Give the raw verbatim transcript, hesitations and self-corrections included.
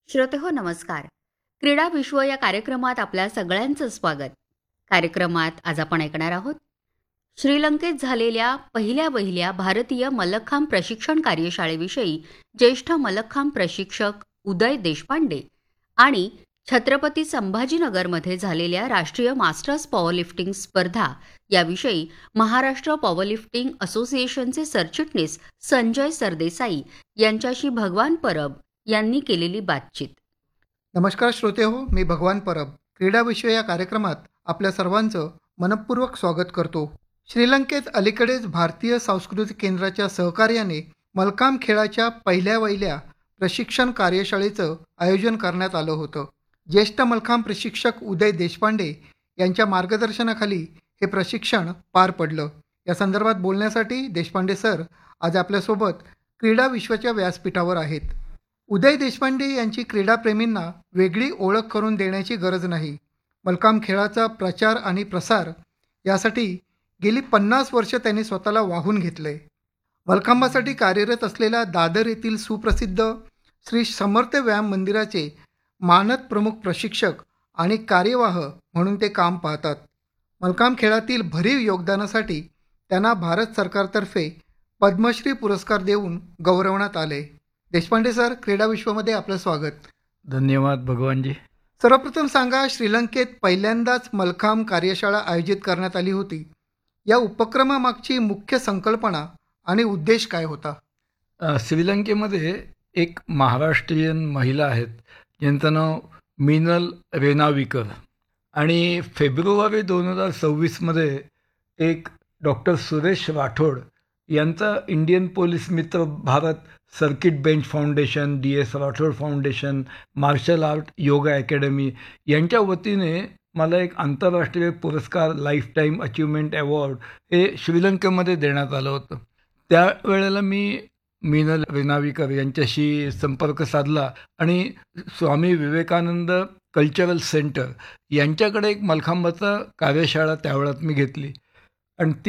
श्रोतेहो नमस्कार. क्रीडा विश्व या कार्यक्रमात आपल्या सगळ्यांचं स्वागत. कार्यक्रमात आज आपण ऐकणार आहोत श्रीलंकेत झालेल्या पहिल्या वहिल्या भारतीय मल्लखांब प्रशिक्षण कार्यशाळेविषयी ज्येष्ठ मल्लखांब प्रशिक्षक उदय देशपांडे आणि छत्रपती संभाजीनगरमध्ये झालेल्या राष्ट्रीय मास्टर्स पॉवरलिफ्टिंग स्पर्धा याविषयी महाराष्ट्र पॉवरलिफ्टिंग असोसिएशनचे सरचिटणीस संजय सरदेसाई यांच्याशी भगवान परब यांनी केलेली बातचीत. नमस्कार श्रोते हो, मी भगवान परब क्रीडा विश्व या कार्यक्रमात आपल्या सर्वांचं मनपूर्वक स्वागत करतो. श्रीलंकेत अलीकडेच भारतीय सांस्कृतिक केंद्राच्या सहकार्याने मल्लखांब खेळाच्या पहिल्या वहिल्या प्रशिक्षण कार्यशाळेचं आयोजन करण्यात आलं होतं. ज्येष्ठ मल्लखांब प्रशिक्षक उदय देशपांडे यांच्या मार्गदर्शनाखाली हे प्रशिक्षण पार पडलं. या संदर्भात बोलण्यासाठी देशपांडे सर आज आपल्यासोबत क्रीडा विश्वाच्या व्यासपीठावर आहेत. उदय देशपांडे यांची क्रीडाप्रेमींना वेगळी ओळख करून देण्याची गरज नाही. मल्लखांब खेळाचा प्रचार आणि प्रसार यासाठी गेली पन्नास वर्ष त्यांनी स्वतःला वाहून घेतलंय. मल्लखांबासाठी कार्यरत असलेल्या दादर येथील सुप्रसिद्ध श्री समर्थ व्यायाम मंदिराचे मानद प्रमुख प्रशिक्षक आणि कार्यवाह म्हणून ते काम पाहतात. मल्लखांब खेळातील भरीव योगदानासाठी त्यांना भारत सरकारतर्फे पद्मश्री पुरस्कार देऊन गौरवण्यात आले. देशपांडे सर, क्रीडा विश्वमध्ये आपलं स्वागत. धन्यवाद भगवानजी. सर्वप्रथम सांगा, श्रीलंकेत पहिल्यांदाच मल्लखांब कार्यशाळा आयोजित करण्यात आली होती. या उपक्रमामागची मुख्य संकल्पना आणि उद्देश काय होता? अ, श्रीलंकेमध्ये एक महाराष्ट्रीयन महिला आहेत ज्यांचं नाव मीनल रेनाविकर आणि फेब्रुवारी दोन हजार सव्वीसमध्ये एक डॉक्टर सुरेश राठोड यांचा इंडियन पोलीस मित्र Bharat circuit bench foundation, D S Rathod foundation, marshal art yoga academy यांच्या वतीने मला एक आंतरराष्ट्रीय पुरस्कार लाईफ टाईम अचिव्हमेंट अवॉर्ड हे श्रीलंकेमध्ये देण्यात आलं होतं. त्यावेळेला मी मीनल रेनाविकर यांच्याशी संपर्क साधला आणि स्वामी विवेकानंद कल्चरल सेंटर यांच्याकडे एक मल्लखांबाचा कार्यशाळा त्यावेळात मी घेतली आणि ती